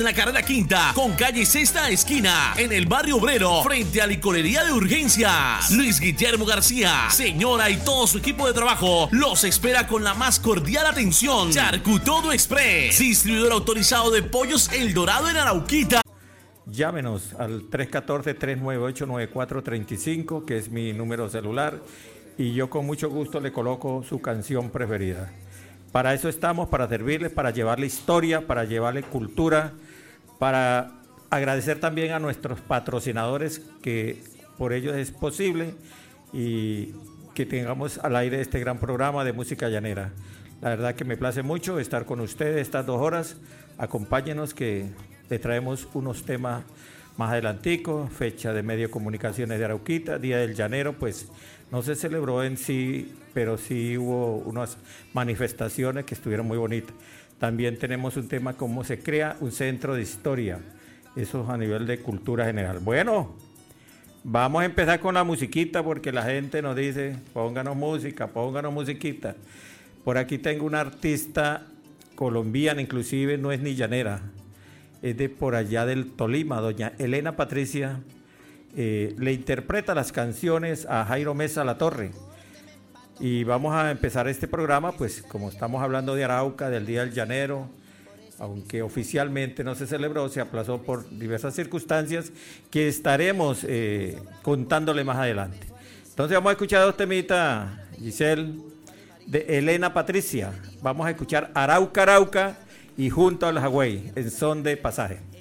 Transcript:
En la carrera quinta, con calle Sexta esquina, en el barrio obrero, frente a Licorería de Urgencias. Luis Guillermo García, señora y todo su equipo de trabajo los espera con la más cordial atención. Charcutodo Express, distribuidor autorizado de pollos El Dorado en Arauquita. Llámenos al 314-398-9435, que es mi número celular, y yo con mucho gusto le coloco su canción preferida. Para eso estamos, para servirles, para llevarle historia, para llevarle cultura, para agradecer también a nuestros patrocinadores, que por ellos es posible y que tengamos al aire este gran programa de música llanera. La verdad que me place mucho estar con ustedes estas 2 horas. Acompáñenos que le traemos unos temas más adelantico, fecha de Medio de Comunicaciones de Arauquita, Día del Llanero, pues no se celebró en sí, pero sí hubo unas manifestaciones que estuvieron muy bonitas. También tenemos un tema, cómo se crea un centro de historia, eso es a nivel de cultura general. Bueno, vamos a empezar con la musiquita porque la gente nos dice, pónganos música, pónganos musiquita. Por aquí tengo una artista colombiana, inclusive no es ni llanera, es de por allá del Tolima, doña Elena Patricia, le interpreta las canciones a Jairo Mesa Latorre. Y vamos a empezar este programa, pues como estamos hablando de Arauca, del Día del Llanero, aunque oficialmente no se celebró, se aplazó por diversas circunstancias que estaremos contándole más adelante. Entonces vamos a escuchar 2 temitas, Giselle, de Elena Patricia. Vamos a escuchar Arauca, Arauca y Junto al Hawái, en son de pasaje.